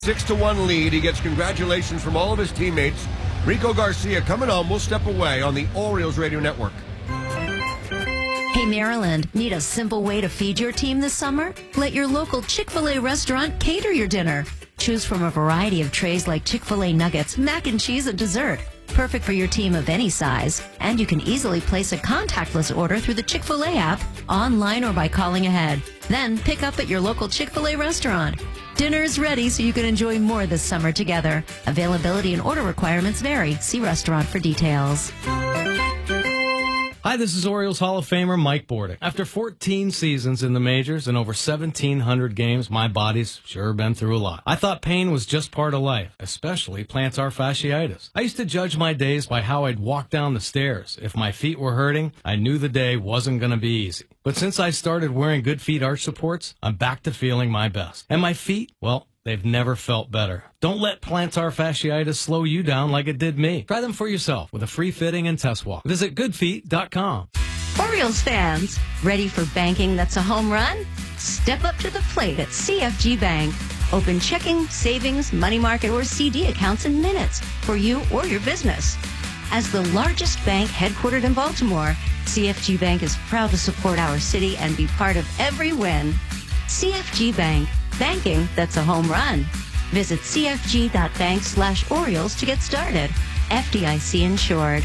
6-1 lead. He gets congratulations from all of his teammates. Rico Garcia coming on. We'll step away on the Orioles Radio Network. Hey, Maryland, need a simple way to feed your team this summer? Let your local Chick-fil-A restaurant cater your dinner. Choose from a variety of trays like Chick-fil-A nuggets, mac and cheese, and dessert. Perfect for your team of any size. And you can easily place a contactless order through the Chick-fil-A app, online or by calling ahead. Then pick up at your local Chick-fil-A restaurant. Dinner is ready so you can enjoy more this summer together. Availability and order requirements vary. See restaurant for details. Hi, this is Orioles Hall of Famer Mike Bordick. After 14 seasons in the majors and over 1,700 games, my body's sure been through a lot. I thought pain was just part of life, especially plantar fasciitis. I used to judge my days by how I'd walk down the stairs. If my feet were hurting, I knew the day wasn't going to be easy. But since I started wearing Good Feet arch supports, I'm back to feeling my best. And my feet, well, they've never felt better. Don't let plantar fasciitis slow you down like it did me. Try them for yourself with a free fitting and test walk. Visit goodfeet.com. Orioles fans, ready for banking that's a home run? Step up to the plate at CFG Bank. Open checking, savings, money market, or CD accounts in minutes for you or your business. As the largest bank headquartered in Baltimore, CFG Bank is proud to support our city and be part of every win. CFG Bank. Banking that's a home run. Visit cfg.bank/Orioles to get started. FDIC insured.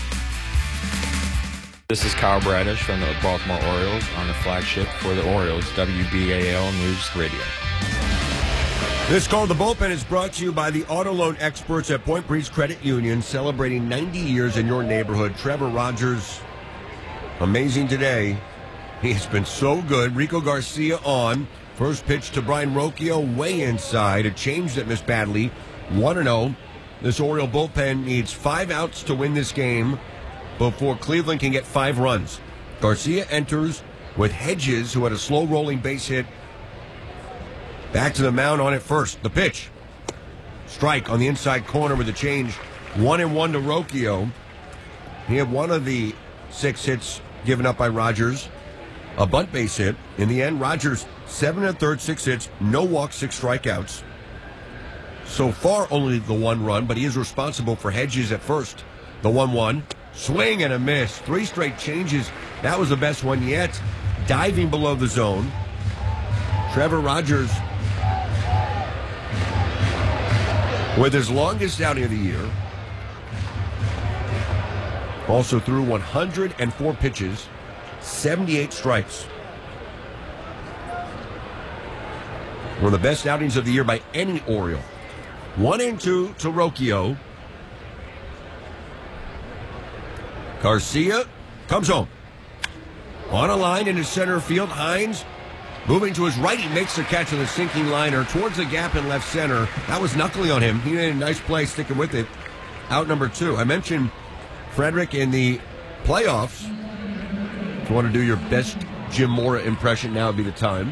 This is Kyle Bradish from the Baltimore Orioles on the flagship for the Orioles, WBAL News Radio. This Call the Bullpen is brought to you by the auto loan experts at Point Breeze Credit Union, celebrating 90 years in your neighborhood. Trevor Rogers, amazing today. He's been so good. Rico Garcia on. First pitch to Brayan Rocchio, way inside. A change that missed badly. 1-0. This Oriole bullpen needs 5 outs to win this game before Cleveland can get 5 runs. Garcia enters with Hedges, who had a slow-rolling base hit. Back to the mound on it first. The pitch. Strike on the inside corner with a change. 1-1 to Rocchio. He had one of the 6 hits given up by Rogers. A bunt base hit. In the end, Rogers 7 1/3, 6 hits, no walks, 6 strikeouts. So far, only the 1 run, but he is responsible for Hedges at first. The 1-1. Swing and a miss. 3 straight changes. That was the best one yet. Diving below the zone. Trevor Rogers with his longest outing of the year. Also threw 104 pitches, 78 strikes. One of the best outings of the year by any Oriole. 1-2 to Rocchio. Garcia comes home. On a line into center field. Hines moving to his right. He makes the catch on the sinking liner towards the gap in left center. That was knuckly on him. He made a nice play sticking with it. Out number 2. I mentioned Frederick in the playoffs. If you want to do your best Jim Mora impression, now would be the time.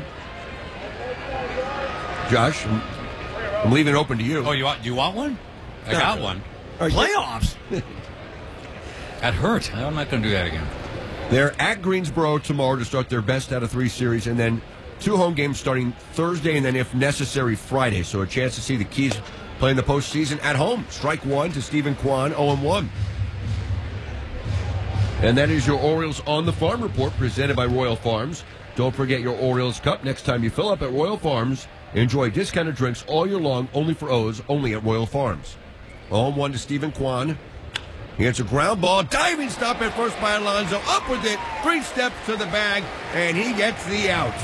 Josh, I'm leaving it open to you. Oh, you want one? I got one. Playoffs. That hurt. I'm not going to do that again. They're at Greensboro tomorrow to start their best out of 3 series, and then 2 home games starting Thursday and then, if necessary, Friday. So a chance to see the Keys playing the postseason at home. Strike 1 to Stephen Kwan, 0-1. And that is your Orioles on the Farm Report, presented by Royal Farms. Don't forget your Orioles Cup next time you fill up at Royal Farms. Enjoy discounted drinks all year long, only for O's, only at Royal Farms. 0-1 to Stephen Kwan. He hits a ground ball, diving stop at first by Alonso, up with it, 3 steps to the bag, and he gets the out.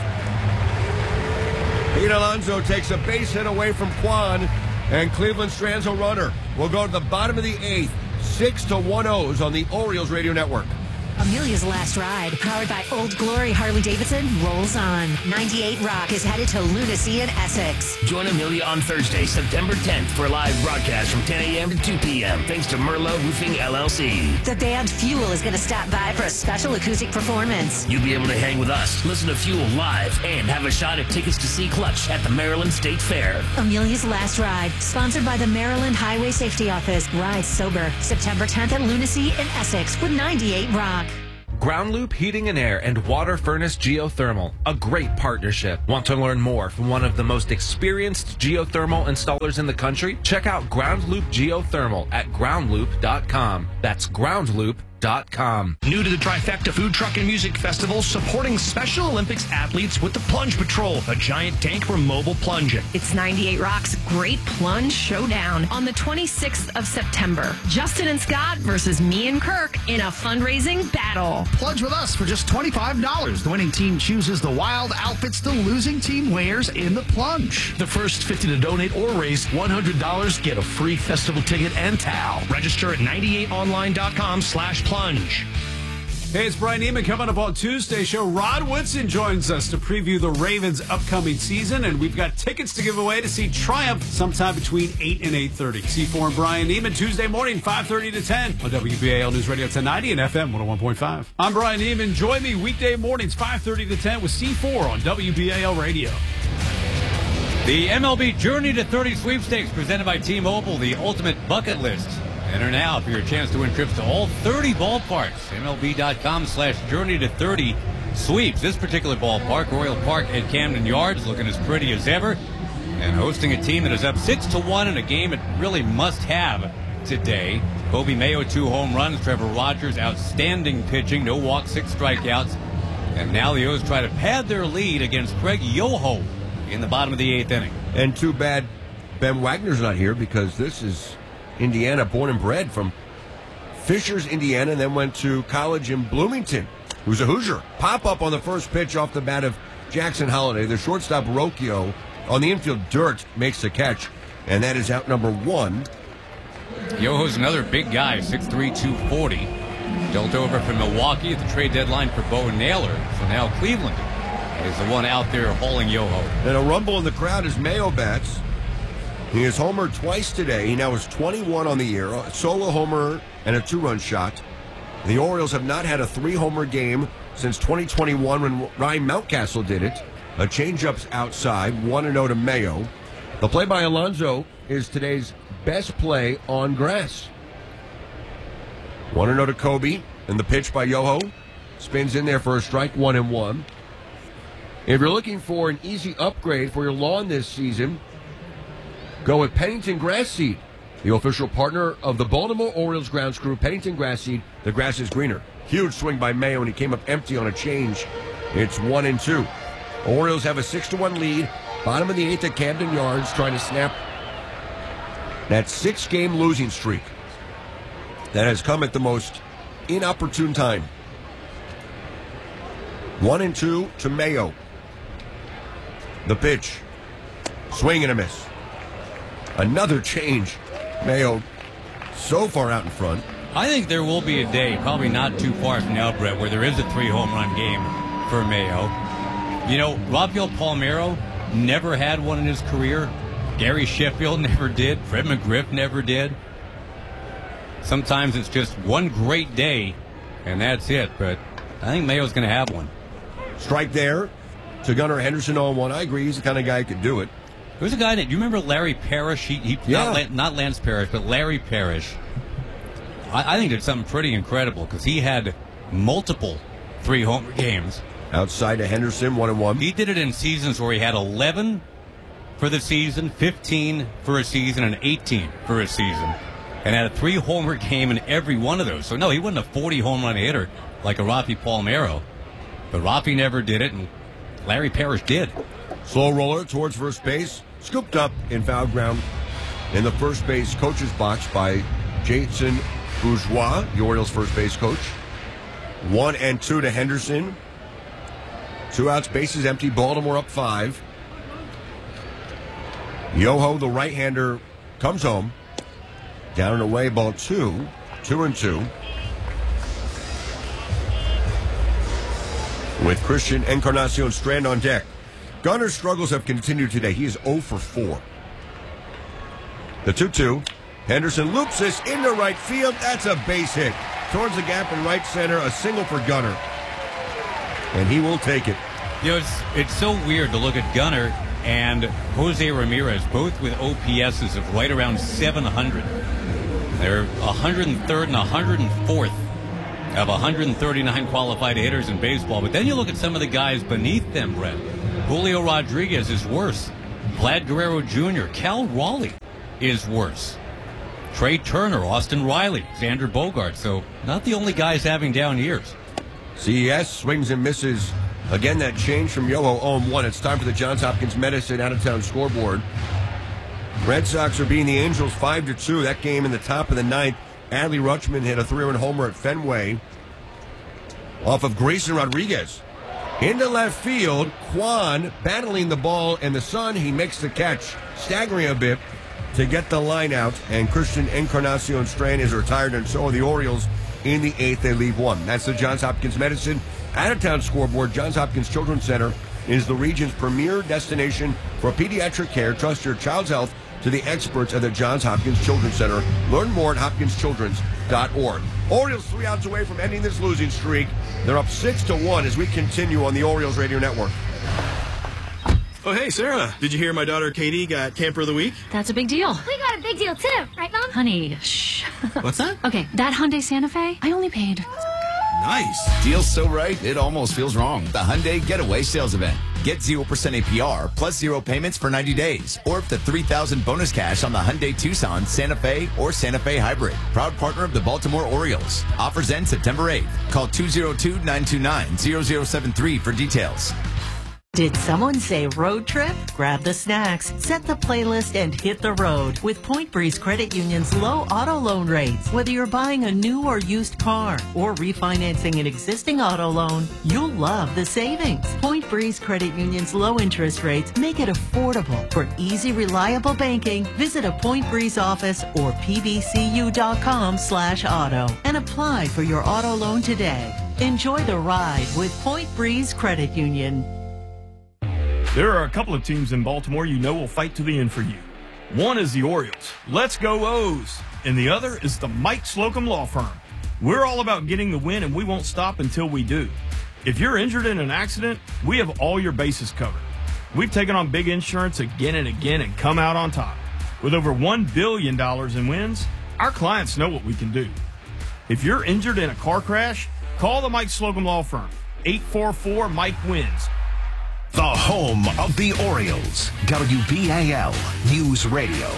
Pete Alonso takes a base hit away from Kwan, and Cleveland strands a runner. We'll go to the bottom of the 8th, 6-1 O's on the Orioles Radio Network. Amelia's Last Ride, powered by Old Glory Harley-Davidson, rolls on. 98 Rock is headed to Lunacy in Essex. Join Amelia on Thursday, September 10th for a live broadcast from 10 a.m. to 2 p.m. thanks to Merlot Roofing, LLC. The band Fuel is going to stop by for a special acoustic performance. You'll be able to hang with us, listen to Fuel live, and have a shot at tickets to see Clutch at the Maryland State Fair. Amelia's Last Ride, sponsored by the Maryland Highway Safety Office. Ride sober, September 10th at Lunacy in Essex with 98 Rock. Ground Loop Heating and Air and Water Furnace Geothermal, a great partnership. Want to learn more from one of the most experienced geothermal installers in the country? Check out Ground Loop Geothermal at groundloop.com. That's groundloop.com. New to the Trifecta Food Truck and Music Festival, supporting Special Olympics athletes with the Plunge Patrol, a giant tank for mobile plunging. It's 98 Rock's Great Plunge Showdown on the 26th of September. Justin and Scott versus me and Kirk in a fundraising battle. Plunge with us for just $25. The winning team chooses the wild outfits the losing team wears in the plunge. The first 50 to donate or raise $100 get a free festival ticket and towel. Register at 98online.com/plunge. Hey, it's Brian Neiman coming up on Tuesday show. Rod Woodson joins us to preview the Ravens' upcoming season, and we've got tickets to give away to see Triumph sometime between 8 and 8:30. C4 and Brian Neiman, Tuesday morning, 5:30 to 10 on WBAL News Radio 1090 and FM 101.5. I'm Brian Neiman. Join me weekday mornings, 5:30 to 10 with C4 on WBAL Radio. The MLB Journey to 30 sweepstakes presented by T-Mobile, the ultimate bucket list. Enter now for your chance to win trips to all 30 ballparks. MLB.com/Journey to 30 sweeps. This particular ballpark, Royal Park at Camden Yards, looking as pretty as ever. And hosting a team that is up 6-1 in a game it really must have today. Bobby Mayo, 2 home runs. Trevor Rogers, outstanding pitching. No walks, 6 strikeouts. And now the O's try to pad their lead against Craig Yoho in the bottom of the 8th inning. And too bad Ben Wagner's not here, because this is Indiana, born and bred from Fishers, Indiana, and then went to college in Bloomington, who's a Hoosier. Pop up on the first pitch off the bat of Jackson Holiday. The shortstop, Rocchio, on the infield dirt, makes the catch, and that is out number 1. Yoho's another big guy, 6'3", 240. Dealt over from Milwaukee at the trade deadline for Bo Naylor. So now Cleveland is the one out there hauling Yoho. And a rumble in the crowd as Mayo bats. He has homered twice today. He now is 21 on the year, a solo homer and a 2-run shot. The Orioles have not had a 3-homer game since 2021 when Ryan Mountcastle did it. A changeup's outside, 1-0 to Mayo. The play by Alonso is today's best play on grass. 1-0 to Kobe, and the pitch by Yoho spins in there for a strike, 1-1. If you're looking for an easy upgrade for your lawn this season, go with Pennington Grass Seed, the official partner of the Baltimore Orioles grounds crew. Pennington Grass Seed, the grass is greener. Huge swing by Mayo, and he came up empty on a change. It's 1-2. Orioles have a 6-1 lead. Bottom of the 8th at Camden Yards, trying to snap that 6-game losing streak that has come at the most inopportune time. 1-2 to Mayo. The pitch. Swing and a miss. Another change. Mayo so far out in front. I think there will be a day, probably not too far from now, Brett, where there is a 3-home run game for Mayo. You know, Rafael Palmeiro never had one in his career. Gary Sheffield never did. Fred McGriff never did. Sometimes it's just one great day, and that's it. But I think Mayo's going to have one. Strike there to Gunnar Henderson, 0-1. I agree. He's the kind of guy who could do it. There's a guy that, you remember Larry Parrish? Not Lance Parrish, but Larry Parrish. I think did something pretty incredible, because he had multiple 3-homer games. Outside of Henderson, 1-1. He did it in seasons where he had 11 for the season, 15 for a season, and 18 for a season. And had a 3-homer game in every one of those. So, no, he wasn't a 40-home run hitter like a Rafi Palmeiro. But Rafi never did it, and Larry Parrish did. Slow roller towards first base. Scooped up in foul ground in the first base coach's box by Jason Bourgeois, the Orioles first base coach. 1-2 to Henderson. 2 outs, bases empty. Baltimore up 5. Yoho, the right-hander, comes home. Down and away, ball 2. 2-2. With Christian Encarnacion Strand on deck. Gunner's struggles have continued today. He is 0 for 4. The 2-2. Henderson loops this into right field. That's a base hit. Towards the gap in right center. A single for Gunner. And he will take it. You know, it's so weird to look at Gunner and Jose Ramirez, both with OPSs of right around 700. They're 103rd and 104th have 139 qualified hitters in baseball. But then you look at some of the guys beneath them, Brett. Julio Rodriguez is worse. Vlad Guerrero Jr., Cal Raleigh is worse. Trey Turner, Austin Riley, Xander Bogaerts. So not the only guys having down years. CES swings and misses. Again, that change from Yoho 0-1. It's time for the Johns Hopkins Medicine out-of-town scoreboard. Red Sox are beating the Angels 5-2. That game in the top of the ninth. Adley Rutschman hit a 3-run homer at Fenway off of Grayson Rodriguez. Into left field, Kwan battling the ball in the sun. He makes the catch, staggering a bit to get the line out. And Christian Encarnacion Strand is retired, and so are the Orioles. In the eighth, they leave one. That's the Johns Hopkins Medicine out-of-town scoreboard. Johns Hopkins Children's Center is the region's premier destination for pediatric care. Trust your child's health to the experts at the Johns Hopkins Children's Center. Learn more at hopkinschildrens.org. Orioles 3 outs away from ending this losing streak. They're up 6-1 as we continue on the Orioles Radio Network. Oh, hey, Sarah. Did you hear my daughter Katie got Camper of the Week? That's a big deal. We got a big deal, too. Right, Mom? Honey, shh. What's that? Okay, that Hyundai Santa Fe, I only paid. Nice. Deal's so right, it almost feels wrong. The Hyundai Getaway Sales Event. Get 0% APR plus 0 payments for 90 days. Or up to $3,000 bonus cash on the Hyundai Tucson, Santa Fe, or Santa Fe Hybrid. Proud partner of the Baltimore Orioles. Offers end September 8th. Call 202-929-0073 for details. Did someone say road trip? Grab the snacks, set the playlist, and hit the road with Point Breeze Credit Union's low auto loan rates. Whether you're buying a new or used car or refinancing an existing auto loan, you'll love the savings. Point Breeze Credit Union's low interest rates make it affordable. For easy, reliable banking, visit a Point Breeze office or pbcu.com/auto and apply for your auto loan today. Enjoy the ride with Point Breeze Credit Union. There are a couple of teams in Baltimore you know will fight to the end for you. One is the Orioles. Let's go O's. And the other is the Mike Slocum Law Firm. We're all about getting the win, and we won't stop until we do. If you're injured in an accident, we have all your bases covered. We've taken on big insurance again and again and come out on top. With over $1 billion in wins, our clients know what we can do. If you're injured in a car crash, call the Mike Slocum Law Firm. 844-MIKE-WINS. The home of the Orioles, WBAL News Radio.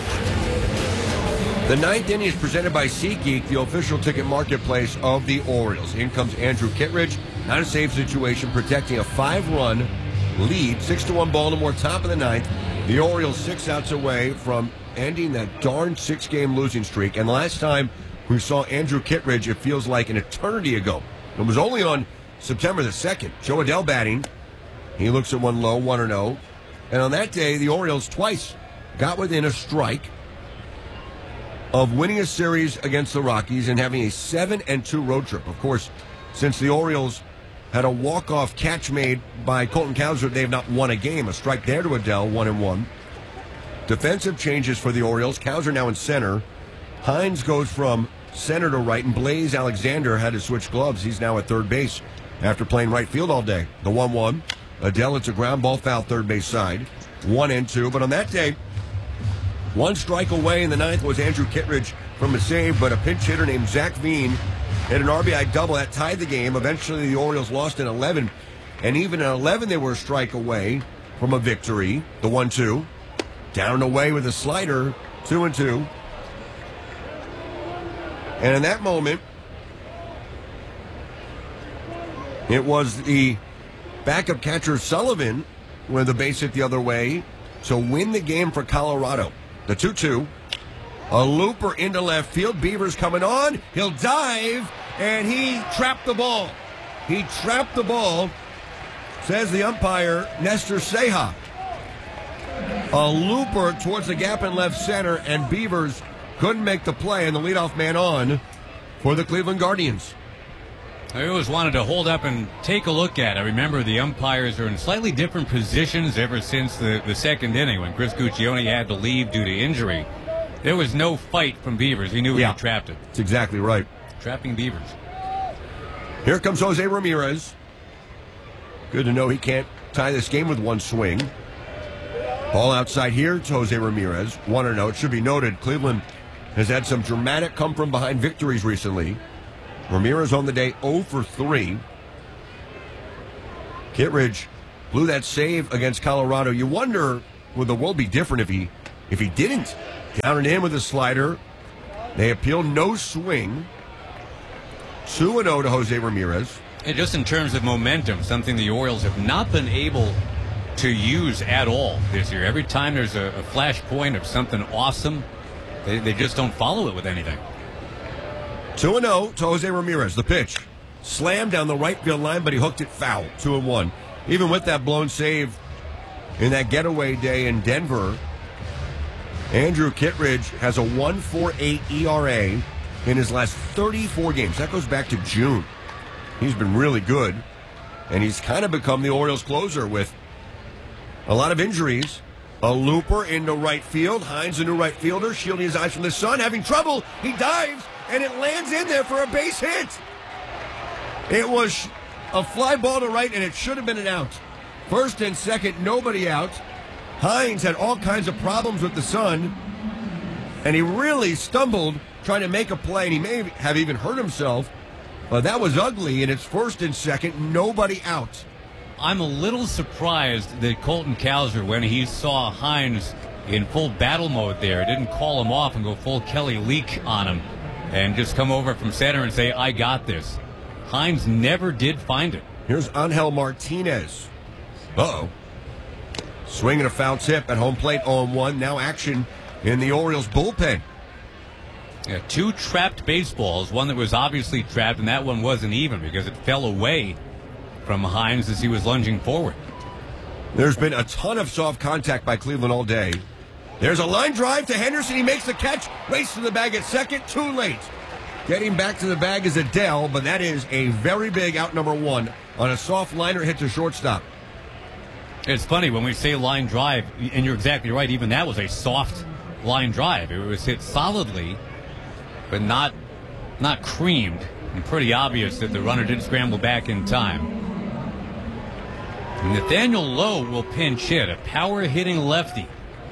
The ninth inning is presented by SeatGeek, the official ticket marketplace of the Orioles. In comes Andrew Kittredge, not a save situation, protecting a 5-run lead. 6-1 Baltimore, top of the ninth. The Orioles 6 outs away from ending that darn 6-game losing streak. And the last time we saw Andrew Kittredge, it feels like an eternity ago. It was only on September the 2nd. Joe Adell batting. He looks at one low, 1-0. And on that day, the Orioles twice got within a strike of winning a series against the Rockies and having a 7-2 road trip. Of course, since the Orioles had a walk-off catch made by Colton Cowser, they have not won a game. A strike there to Adell, 1-1. Defensive changes for the Orioles. Cowser now in center. Hines goes from center to right, and Blaze Alexander had to switch gloves. He's now at third base after playing right field all day. The 1-1. Adell, it's a ground ball foul third base side. 1-2. But on that day, one strike away in the ninth was Andrew Kittredge from a save, but a pinch hitter named Zach Veen hit an RBI double that tied the game. Eventually, the Orioles lost in 11. And even at 11, they were a strike away from a victory. The 1-2. Down and away with a slider. 2-2. And in that moment, it was the backup catcher Sullivan with the base hit the other way to win the game for Colorado. The 2-2. A looper into left field. Beavers coming on. He'll dive, and he trapped the ball. He trapped the ball, says the umpire, Nestor Ceja. A looper towards the gap in left center, and Beavers couldn't make the play, and the leadoff man on for the Cleveland Guardians. I always wanted to hold up and take a look at it. I remember the umpires are in slightly different positions ever since the second inning when Chris Guccione had to leave due to injury. There was no fight from Beavers. He knew he trapped it. That's exactly right. Trapping Beavers. Here comes Jose Ramirez. Good to know he can't tie this game with one swing. Ball outside here to Jose Ramirez. 1-0. It should be noted, Cleveland has had some dramatic come-from-behind victories recently. Ramirez on the day 0 for 3. Kittredge blew that save against Colorado. You wonder, would the world be different if he didn't? Down and in with a slider. They appealed no swing. 2-0 to Jose Ramirez. And just in terms of momentum, something the Orioles have not been able to use at all this year. Every time there's a flash point of something awesome, they just don't follow it with anything. 2-0 to Jose Ramirez. The pitch. Slammed down the right field line, but he hooked it foul. 2-1. Even with that blown save in that getaway day in Denver, Andrew Kittredge has a 1.48 ERA in his last 34 games. That goes back to June. He's been really good, and he's kind of become the Orioles closer with a lot of injuries. A looper into right field. Hines, a new right fielder, shielding his eyes from the sun, having trouble. He dives, and it lands in there for a base hit. It was a fly ball to right, and it should have been an out. First and second, nobody out. Hines had all kinds of problems with the sun, and he really stumbled trying to make a play, and he may have even hurt himself. But that was ugly, and it's first and second, nobody out. I'm a little surprised that Colton Cowser, when he saw Hines in full battle mode there, didn't call him off and go full Kelly Leak on him and just come over from center and say, I got this. Hines never did find it. Here's Angel Martinez. Uh-oh. Swinging a foul tip at home plate, 0-1. Now action in the Orioles bullpen. Yeah, 2 trapped baseballs, one that was obviously trapped, and that one wasn't even because it fell away from Hines as he was lunging forward. There's been a ton of soft contact by Cleveland all day. There's a line drive to Henderson. He makes the catch, races to the bag at second, too late. Getting back to the bag is Adele, but that is a very big out number 1 on a soft liner hit to shortstop. It's funny when we say line drive, and you're exactly right, even that was a soft line drive. It was hit solidly, but not creamed, and pretty obvious that the runner didn't scramble back in time. Nathaniel Lowe will pinch hit, a power-hitting lefty.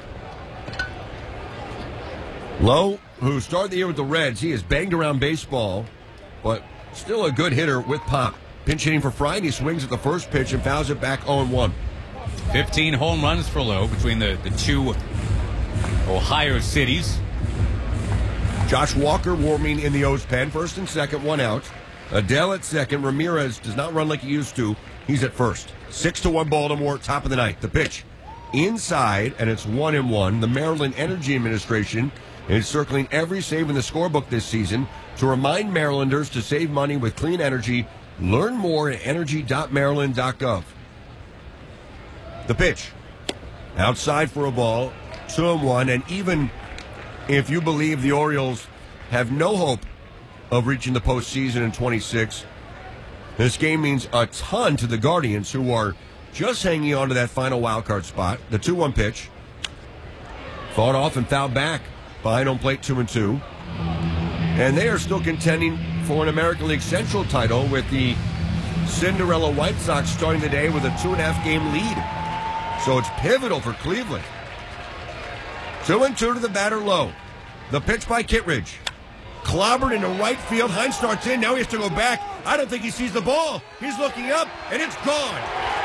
Lowe, who started the year with the Reds, he has banged around baseball, but still a good hitter with pop. Pinch hitting for Friday, he swings at the first pitch and fouls it back 0-1. 15 home runs for Lowe between the 2 Ohio cities. Josh Walker warming in the O's pen, first and second, 1 out. Adele at second. Ramirez does not run like he used to. He's at first. 6-1 Baltimore, top of the ninth. The pitch inside, and it's 1-1. The Maryland Energy Administration is circling every save in the scorebook this season to remind Marylanders to save money with clean energy. Learn more at energy.maryland.gov. The pitch outside for a ball, 2-1, and even if you believe the Orioles have no hope of reaching the postseason in 26, this game means a ton to the Guardians, who are just hanging on to that final wild card spot. The 2-1 pitch fought off and fouled back behind home plate, 2-2, and they are still contending for an American League Central title, with the Cinderella White Sox starting the day with a 2.5 game lead. So it's pivotal for Cleveland. 2-2 to the batter, Lowe. The pitch by Kittredge. Clobbered into right field. Hines starts in. Now he has to go back. I don't think he sees the ball. He's looking up, and it's gone.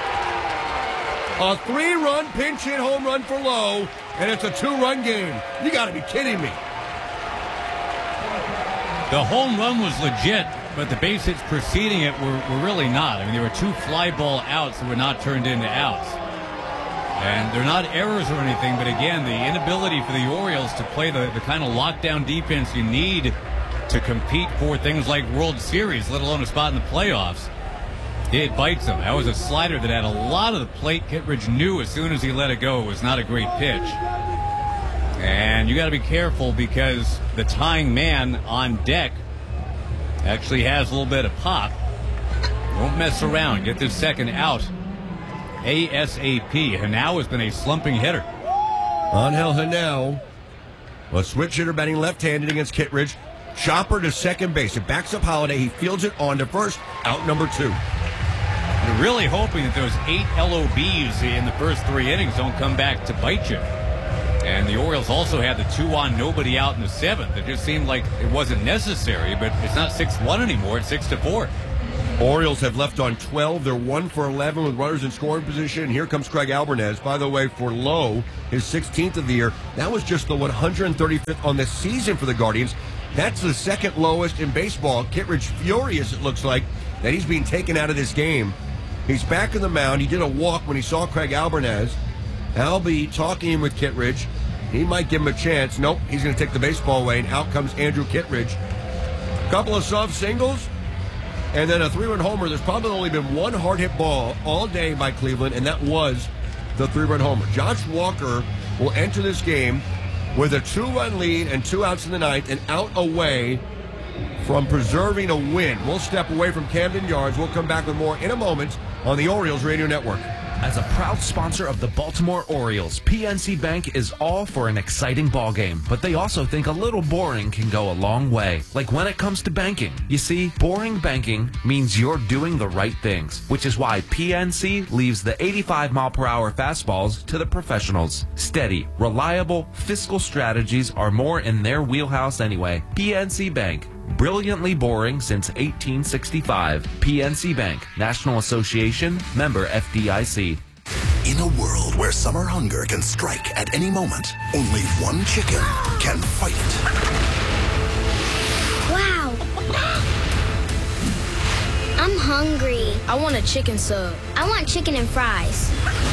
A 3-run pinch hit home run for Lowe, and it's a 2-run game. You got to be kidding me. The home run was legit, but the base hits preceding it were really not. I mean, there were 2 fly ball outs that were not turned into outs. And they're not errors or anything, but again, the inability for the Orioles to play the kind of lockdown defense you need to compete for things like World Series, let alone a spot in the playoffs, it bites them. That was a slider that had a lot of the plate. Kittredge knew as soon as he let it go it was not a great pitch. And you got to be careful because the tying man on deck actually has a little bit of pop. Don't mess around. Get this second out ASAP. Hanau has been a slumping hitter. Angel Hanau, a switch hitter batting left-handed against Kittredge. Chopper to second base. It backs up Holiday. He fields it on to first. Out number 2. You're really hoping that those 8 LOBs in the first 3 innings don't come back to bite you. And the Orioles also had the 2-on nobody out in the 7th. It just seemed like it wasn't necessary, but it's not 6-1 anymore. It's 6-4. Orioles have left on 12. They're 1 for 11 with runners in scoring position. And here comes Craig Albernez. By the way, for Lowe, his 16th of the year, that was just the 135th on the season for the Guardians. That's the second lowest in baseball. Kittredge furious, it looks like, that he's being taken out of this game. He's back in the mound. He did a walk when he saw Craig Albernez. Albie talking with Kittredge. He might give him a chance. Nope, he's going to take the baseball away, and out comes Andrew Kittredge. A couple of soft singles, and then a 3-run homer. There's probably only been one hard-hit ball all day by Cleveland, and that was the 3-run homer. Josh Walker will enter this game with a 2-run lead and 2 outs in the ninth, and out away from preserving a win. We'll step away from Camden Yards. We'll come back with more in a moment on the Orioles Radio Network. As a proud sponsor of the Baltimore Orioles, PNC Bank is all for an exciting ballgame, but they also think a little boring can go a long way. Like when it comes to banking. You see, boring banking means you're doing the right things, which is why PNC leaves the 85-mile-per-hour fastballs to the professionals. Steady, reliable, fiscal strategies are more in their wheelhouse anyway. PNC Bank. Brilliantly boring since 1865. PNC Bank, National Association, member FDIC. In a world where summer hunger can strike at any moment, only one chicken can fight it. Wow. I'm hungry. I want a chicken sub. I want chicken and fries.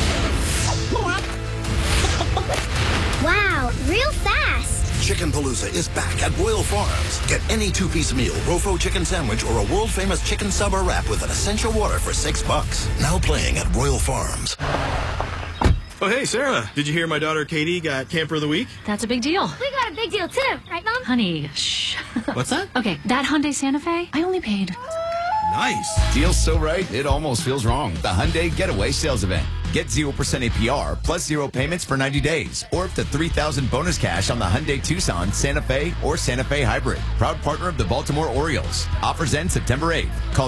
Wow, real fast. Chicken Palooza is back at Royal Farms. Get any 2-piece meal, Rofo chicken sandwich, or a world-famous chicken sub or wrap with an essential water for $6. Now playing at Royal Farms. Oh, hey, Sarah. Did you hear my daughter Katie got Camper of the Week? That's a big deal. We got a big deal too, right, Mom? Honey, shh. What's that? Okay, that Hyundai Santa Fe, I only paid. Nice. Deal's so right, it almost feels wrong. The Hyundai Getaway Sales Event. Get 0% APR plus 0 payments for 90 days or up to $3,000 bonus cash on the Hyundai Tucson, Santa Fe, or Santa Fe Hybrid. Proud partner of the Baltimore Orioles. Offers end September 8th. Call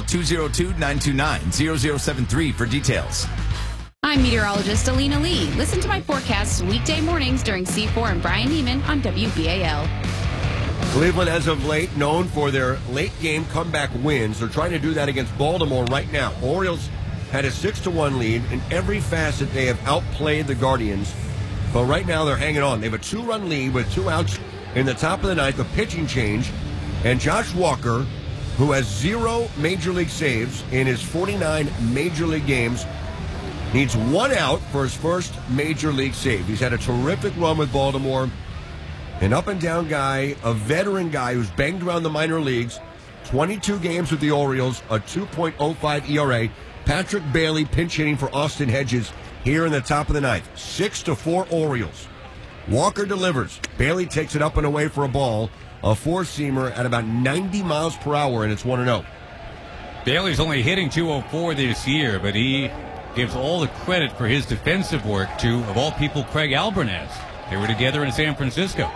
202-929-0073 for details. I'm meteorologist Alina Lee. Listen to my forecasts weekday mornings during C4 and Brian Neiman on WBAL. Cleveland, as of late, known for their late-game comeback wins. They're trying to do that against Baltimore right now. Orioles had a 6-1 lead. In every facet, they have outplayed the Guardians. But right now, they're hanging on. They have a 2-run lead with 2 outs in the top of the ninth, a pitching change. And Josh Walker, who has 0 Major League saves in his 49 Major League games, needs 1 out for his first Major League save. He's had a terrific run with Baltimore. An up-and-down guy, a veteran guy who's banged around the minor leagues. 22 games with the Orioles, a 2.05 ERA. Patrick Bailey pinch hitting for Austin Hedges here in the top of the ninth. 6-4 Orioles. Walker delivers. Bailey takes it up and away for a ball. A four-seamer at about 90 miles per hour, and it's 1-0. Bailey's only hitting .204 this year, but he gives all the credit for his defensive work to, of all people, Craig Albernez. They were together in San Francisco.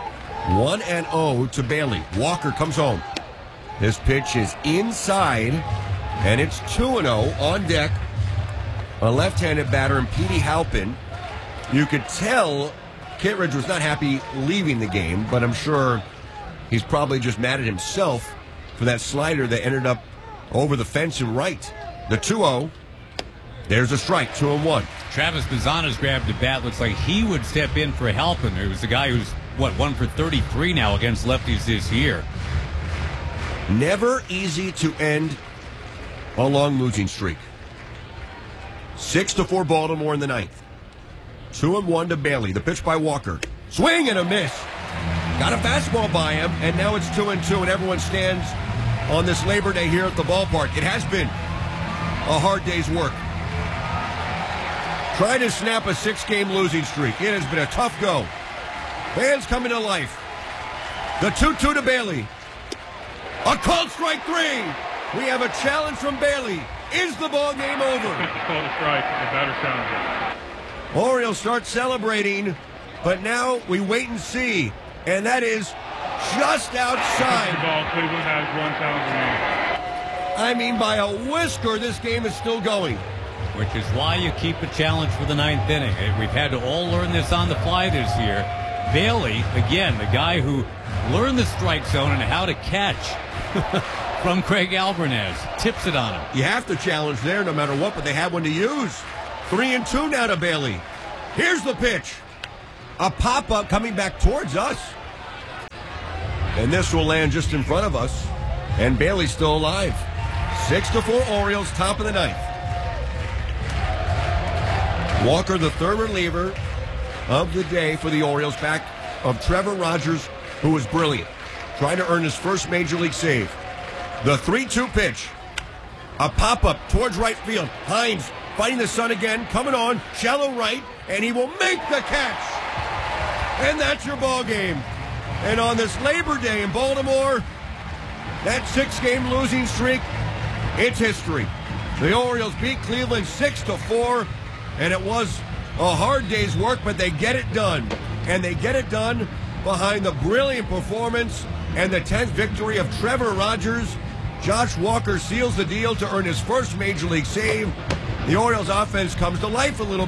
1-0 to Bailey. Walker comes home. This pitch is inside, and it's 2-0 on deck. A left-handed batter, and Petey Halpin. You could tell Kittredge was not happy leaving the game, but I'm sure he's probably just mad at himself for that slider that ended up over the fence and right. The 2-0. There's a strike, 2-1. Travis Bazanas grabbed the bat. Looks like he would step in for Halpin. It was the guy who's, 1 for 33 now against lefties this year. Never easy to end a long losing streak. 6-4 Baltimore in the ninth. 2-1 to Bailey. The pitch by Walker. Swing and a miss. Got a fastball by him, and now it's 2-2, and everyone stands on this Labor Day here at the ballpark. It has been a hard day's work. Trying to snap a 6-game losing streak. It has been a tough go. Fans coming to life. The 2-2 to Bailey. A called strike 3. We have a challenge from Bailey. Is the ball game over? Called a strike. The batter challenge. Orioles start celebrating, but now we wait and see. And that is just outside. The ball. Cleveland has 1 challenge remaining. I mean, by a whisker, this game is still going. Which is why you keep a challenge for the 9th inning. We've had to all learn this on the fly this year. Bailey, again, the guy who learned the strike zone and how to catch from Craig Albernaz. Tips it on him. You have to challenge there no matter what, but they have one to use. 3-2 now to Bailey. Here's the pitch. A pop-up coming back towards us. And this will land just in front of us. And Bailey's still alive. 6-4 Orioles, top of the ninth. Walker, the third reliever of the day for the Orioles, back of Trevor Rogers, who was brilliant, trying to earn his first major league save. The 3-2 pitch. A pop-up towards right field. Hines fighting the sun again, coming on, shallow right, and he will make the catch. And that's your ball game. And on this Labor Day in Baltimore, that 6-game losing streak, it's history. The Orioles beat Cleveland 6-4, and it was a hard day's work, but they get it done. And they get it done behind the brilliant performance and the 10th victory of Trevor Rogers. Josh Walker seals the deal to earn his first major league save. The Orioles offense comes to life a little bit.